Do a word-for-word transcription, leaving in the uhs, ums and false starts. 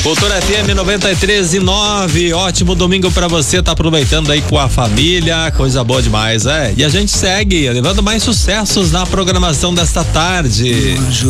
Cultura F M noventa e três e nove, ótimo domingo pra você, tá aproveitando aí com a família, coisa boa demais, é? E a gente segue levando mais sucessos na programação desta tarde.